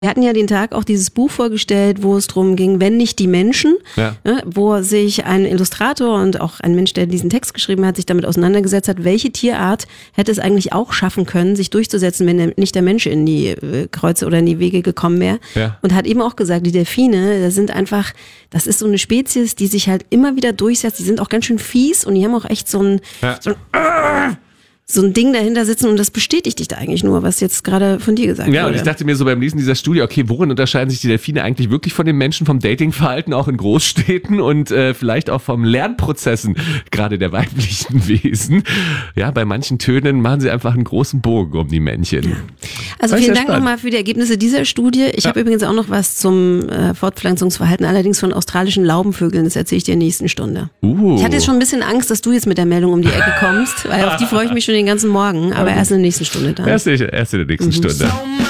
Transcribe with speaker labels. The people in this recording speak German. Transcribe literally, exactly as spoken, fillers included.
Speaker 1: Wir hatten ja den Tag auch dieses Buch vorgestellt, wo es darum ging, wenn nicht die Menschen,
Speaker 2: ja.
Speaker 1: ne, wo sich ein Illustrator und auch ein Mensch, der diesen Text geschrieben hat, sich damit auseinandergesetzt hat, welche Tierart hätte es eigentlich auch schaffen können, sich durchzusetzen, wenn der, nicht der Mensch in die äh, Kreuze oder in die Wege gekommen wäre.
Speaker 2: Ja. Und
Speaker 1: hat eben auch gesagt, die Delfine, das sind einfach, das ist so eine Spezies, die sich halt immer wieder durchsetzt. Die sind auch ganz schön fies und die haben auch echt so ein,
Speaker 2: ja.
Speaker 1: so ein so ein Ding dahinter sitzen und das bestätigt dich da eigentlich nur, was jetzt gerade von dir gesagt wurde.
Speaker 2: Ja, und ich dachte mir so beim Lesen dieser Studie, okay, worin unterscheiden sich die Delfine eigentlich wirklich von den Menschen, vom Datingverhalten auch in Großstädten und äh, vielleicht auch vom Lernprozessen, gerade der weiblichen Wesen. Ja, bei manchen Tönen machen sie einfach einen großen Bogen um die Männchen.
Speaker 1: Ja. Also vielen Dank nochmal für die Ergebnisse dieser Studie. Ich ja. habe übrigens auch noch was zum äh, Fortpflanzungsverhalten, allerdings von australischen Laubenvögeln, das erzähle ich dir in der nächsten Stunde.
Speaker 2: Uh.
Speaker 1: Ich hatte jetzt schon ein bisschen Angst, dass du jetzt mit der Meldung um die Ecke kommst, weil auf die freue ich mich schon den ganzen Morgen, aber erst in der nächsten Stunde dann.
Speaker 2: Erst, erst in der nächsten mhm. Stunde.